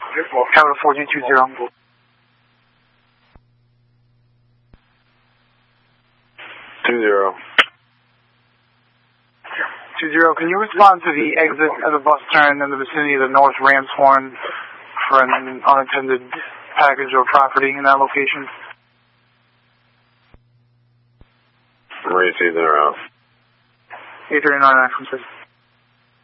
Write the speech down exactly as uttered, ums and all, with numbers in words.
Tower four G two zero. Two zero. Two zero. Can you respond to the exit of the bus turn in the vicinity of the North Ram's Horn for an unattended package or property in that location? Received and around. eight thirty-nine, action, sir.